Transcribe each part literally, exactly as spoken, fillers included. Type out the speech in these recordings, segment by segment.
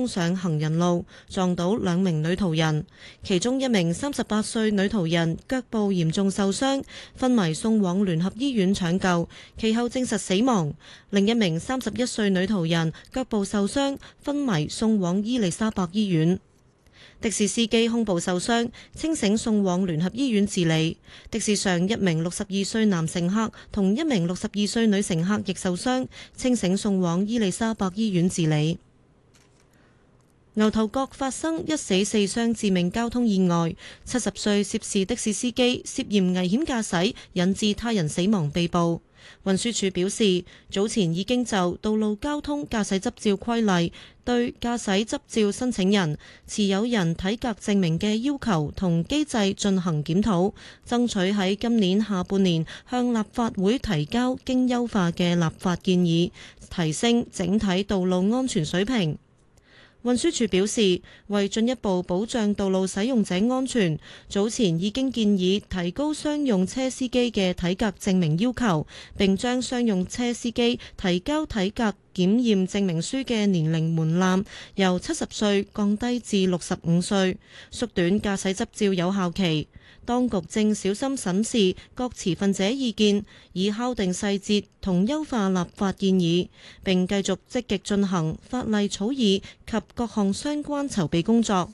衝上行人路，撞到兩名女途人，其中一名三十八歲女途人腳部嚴重受傷，昏迷送往聯合醫院搶救，其後證實死亡。另一名三十一歲女途人腳部受傷，昏迷送往伊利沙伯醫院。的士司機胸部受傷，清醒送往聯合醫院治理。的士上一名六十二歲男乘客同一名六十二歲女乘客亦受傷，清醒送往伊利沙伯醫院治理。牛頭角發生一死四傷致命交通意外，七十歲涉事的士司機涉嫌危險駕駛，引致他人死亡被捕。運輸署表示，早前已經就《道路交通駕駛執照規例》對駕駛執照申請人、持有人體格證明嘅要求同機制進行檢討，爭取喺今年下半年向立法會提交經優化嘅立法建議，提升整體道路安全水平。運輸署表示，為進一步保障道路使用者安全，早前已經建議提高商用車司機嘅體格證明要求，並將商用車司機提交體格檢驗證明書嘅年齡門檻由七十歲降低至六十五歲，縮短駕駛執照有效期。當局正小心審視各持份者意見，以敲定細節同優化立法建議，並繼續積極進行法例草擬及各項相關籌備工作。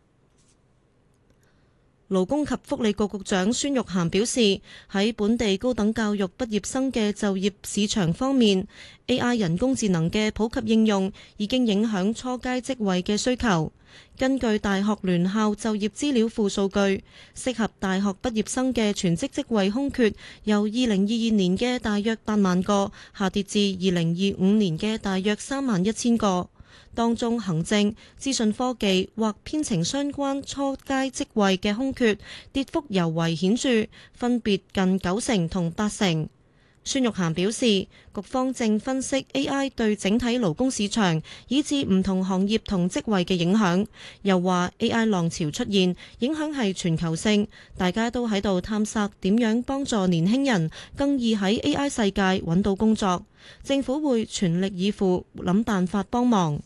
勞工及福利局局長孫玉菡表示，喺本地高等教育畢業生嘅就業市場方面， A I 人工智能嘅普及應用已經影響初階職位嘅需求。根據大學聯校就業資料庫數據，適合大學畢業生嘅全職職位空缺由二零二二年嘅大約八萬個下跌至二零二五年嘅大約三萬一千個。當中行政、資訊科技或編程相關初階職位嘅空缺跌幅尤為顯著，分別近九成同八成。孫玉菡表示，局方正分析 A I 對整體勞工市場以至唔同行業同職位嘅影響，又話 A I 浪潮出現，影響係全球性，大家都喺度探索點樣幫助年輕人更易喺 A I 世界揾到工作，政府會全力以赴諗辦法幫忙。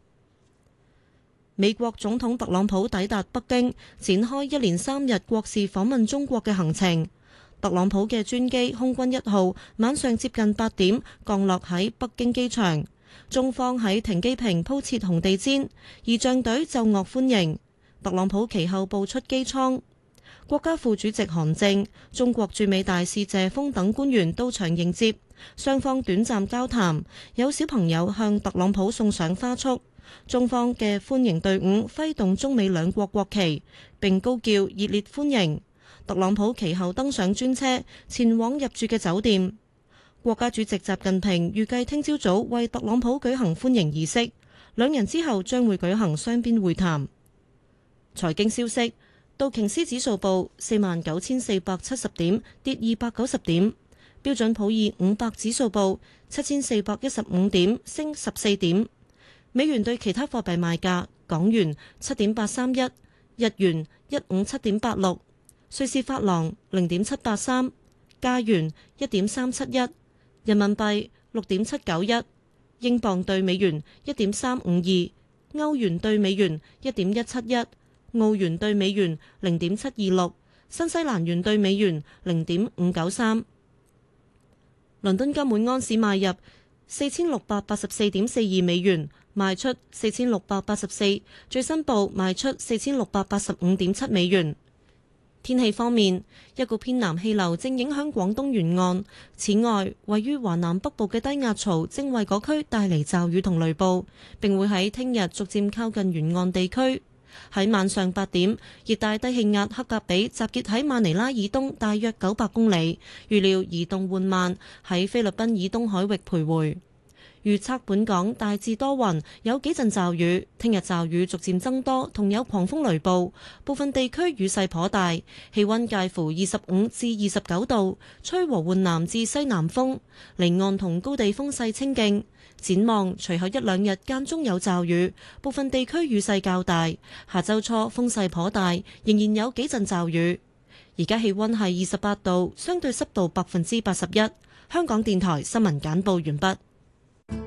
美國總統特朗普抵達北京，展開一連三日國事訪問中國嘅行程。特朗普嘅專機空軍一號晚上接近八點降落喺北京機場，中方喺停機坪鋪設紅地毯，儀仗隊奏樂歡迎。特朗普其後步出機艙，國家副主席韓正、中國駐美大使謝鋒等官員到場迎接，雙方短暫交談，有小朋友向特朗普送上花束。中方嘅歡迎隊伍揮動中美兩國國旗，並高叫熱烈歡迎。特朗普其後登上專車，前往入住嘅酒店。國家主席習近平預計聽朝早為特朗普舉行歡迎儀式，兩人之後將會舉行雙邊會談。財經消息，道瓊斯指數報四萬九千四百七十點，跌二百九十點；標準普爾五百指數報七千四百一十五點，升十四點。美元對其他貨幣賣價：港元七點八三一，日元一五七點八六，瑞士法郎零點七八三，加元一點三七一，人民幣六點七九一，英鎊對美元一點三五二，歐元對美元一點一七一，澳元對美元零點七二六，新西蘭元對美元零點五九三。倫敦金每安士買入四千六百八十四點四二美元，賣出四千六百八十四，最新報賣出四千六百八十五點七美元。天氣方面，一股偏南氣流正影響廣東沿岸，此外，位於華南北部嘅低壓槽正為嗰區帶嚟驟雨同雷暴，並會喺聽日逐漸靠近沿岸地區。喺晚上八點，熱帶低氣壓克格比集結喺馬尼拉以東大約九百公里，預料移動緩慢，喺菲律賓以東海域徘徊。預測本港大致多雲，有幾陣驟雨。聽日驟雨逐漸增多，同有狂風雷暴，部分地區雨勢頗大。氣溫介乎二十五至二十九度，吹和緩南至西南風，離岸同高地風勢清勁。展望隨後一兩日間中有驟雨，部分地區雨勢較大。下周初風勢頗大，仍然有幾陣驟雨。而家氣溫係二十八度，相對濕度百分之八十一。香港電台新聞簡報完畢。